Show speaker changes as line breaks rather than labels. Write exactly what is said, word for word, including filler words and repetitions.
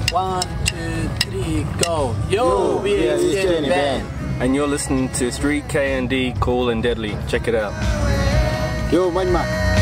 One, two, three, go. Yo, we are Eastern Band.
And you're listening to Street K and D, Cool and Deadly. Check it out.
Yo, Manma.